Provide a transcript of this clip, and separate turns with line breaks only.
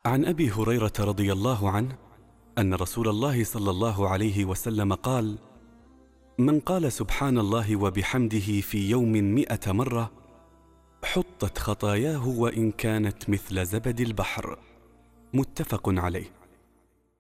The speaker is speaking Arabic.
عن أبي هريرة رضي الله عنه أن رسول الله صلى الله عليه وسلم قال: من قال سبحان الله وبحمده في يوم 100 مرة حطت خطاياه وإن كانت مثل زبد البحر. متفق عليه.